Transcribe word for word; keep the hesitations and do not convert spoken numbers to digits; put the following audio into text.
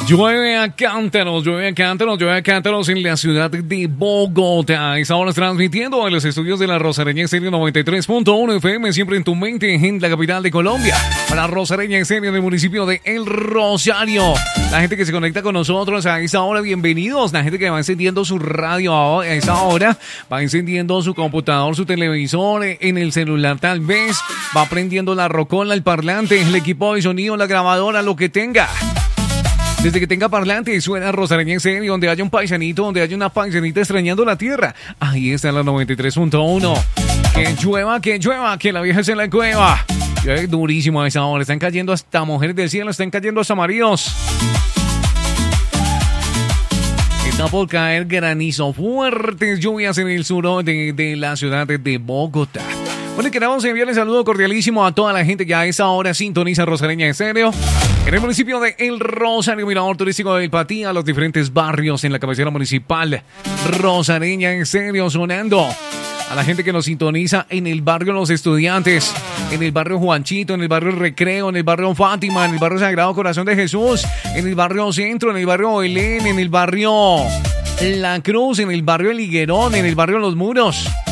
Llueve a cántaros, llueve a cántaros, llueve a cántaros en la ciudad de Bogotá. Estamos transmitiendo en los estudios de la Rosareña Estéreo noventa y tres punto uno F M, siempre en tu mente, en la capital de Colombia. Para Rosareña Estéreo en el municipio de El Rosario. La gente que se conecta con nosotros a esta hora, bienvenidos. La gente que va encendiendo su radio a esa hora, va encendiendo su computador, su televisor, en el celular tal vez, va prendiendo la rocola, el parlante, el equipo de sonido, la grabadora, lo que tenga. Desde que tenga parlante suena Rosareña Estéreo, donde haya un paisanito, donde haya una paisanita extrañando la tierra. Ahí está la noventa y tres punto uno. Que llueva, que llueva, que la vieja se la cueva. Llueve durísimo a esa hora. Están cayendo hasta mujeres del cielo, están cayendo hasta maridos. Está por caer granizo, fuertes lluvias en el sur de, de la ciudad de Bogotá. Bueno, queremos enviarle un saludo cordialísimo a toda la gente que a esa hora sintoniza Rosareña Estéreo. En el municipio de El Rosario, mirador turístico de Patía, los diferentes barrios en la cabecera municipal. Rosareña Estéreo sonando. A la gente que nos sintoniza en el barrio Los Estudiantes, en el barrio Juanchito, en el barrio Recreo, en el barrio Fátima, en el barrio Sagrado Corazón de Jesús, en el barrio Centro, en el barrio Belén, en el barrio La Cruz, en el barrio El Higuerón, en el barrio Los Muros.